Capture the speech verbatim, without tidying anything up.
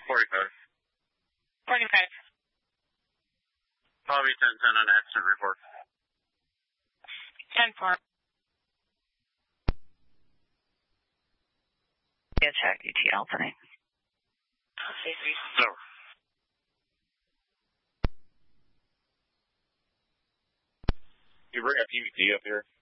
forty-five. forty-five. Bobby ten ten on accident report. ten four. Attack U T Albany. No. You bring a P V T up here?